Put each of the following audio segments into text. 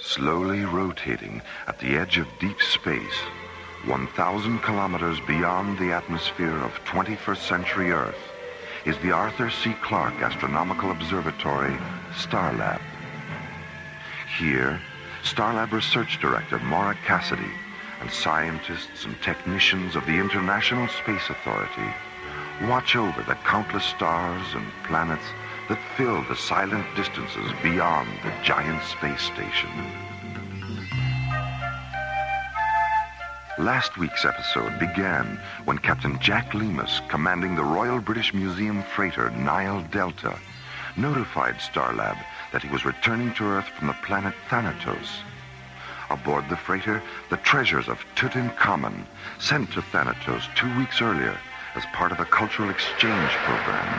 Slowly rotating at the edge of deep space, 1,000 kilometers beyond the atmosphere of 21st century Earth, is the Arthur C. Clarke Astronomical Observatory, Starlab. Here, Starlab Research Director Maura Cassidy and scientists and technicians of the International Space Authority watch over the countless stars and planets that fill the silent distances beyond the giant space station. Last week's episode began when Captain Jack Lemus, commanding the Royal British Museum freighter Nile Delta, notified Starlab that he was returning to Earth from the planet Thanatos. Aboard the freighter, the treasures of Tutankhamun, sent to Thanatos 2 weeks earlier as part of a cultural exchange program.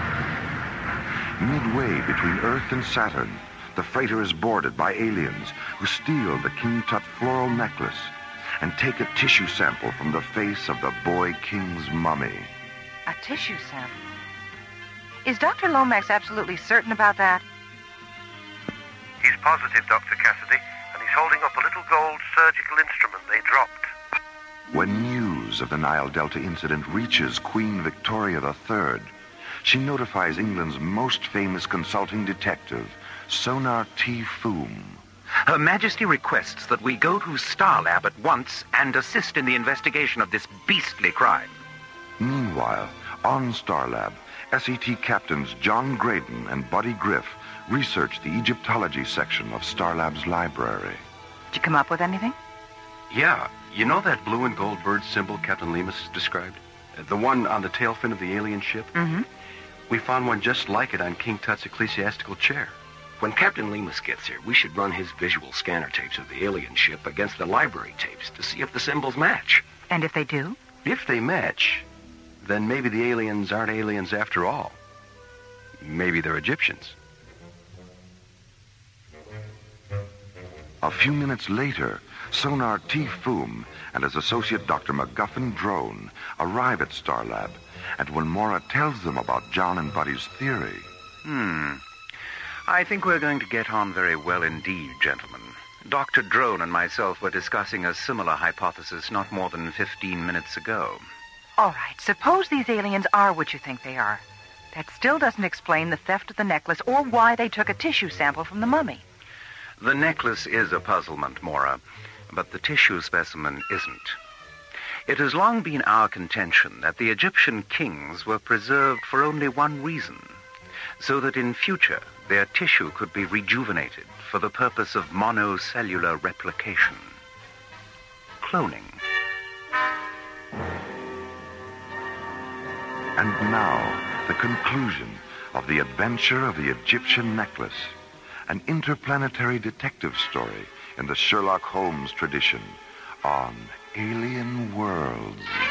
Midway between Earth and Saturn, the freighter is boarded by aliens who steal the King Tut floral necklace and take a tissue sample from the face of the boy king's mummy. A tissue sample? Is Dr. Lomax absolutely certain about that? He's positive, Dr. Cassidy, and he's holding up a little gold surgical instrument they dropped. When news of the Nile Delta incident reaches Queen Victoria III, she notifies England's most famous consulting detective, Sonar T. Foom. Her Majesty requests that we go to Starlab at once and assist in the investigation of this beastly crime. Meanwhile, on Starlab, SET captains John Graydon and Buddy Griff research the Egyptology section of Starlab's library. Did you come up with anything? Yeah. You know that blue and gold bird symbol Captain Lemus described? The one on the tail fin of the alien ship? Mm-hmm. We found one just like it on King Tut's ecclesiastical chair. When Captain Lemus gets here, we should run his visual scanner tapes of the alien ship against the library tapes to see if the symbols match. And if they do? If they match, then maybe the aliens aren't aliens after all. Maybe they're Egyptians. A few minutes later, Sonar T. Foom and his associate Dr. McGuffin Drone arrive at Starlab, and when Maura tells them about John and Buddy's theory... I think we're going to get on very well indeed, gentlemen. Dr. Drone and myself were discussing a similar hypothesis not more than 15 minutes ago. All right, suppose these aliens are what you think they are. That still doesn't explain the theft of the necklace or why they took a tissue sample from the mummy. The necklace is a puzzlement, Maura, but the tissue specimen isn't. It has long been our contention that the Egyptian kings were preserved for only one reason, so that in future their tissue could be rejuvenated for the purpose of monocellular replication. Cloning. And now, the conclusion of The Adventure of the Egyptian Necklace, an interplanetary detective story in the Sherlock Holmes tradition on Alien Worlds.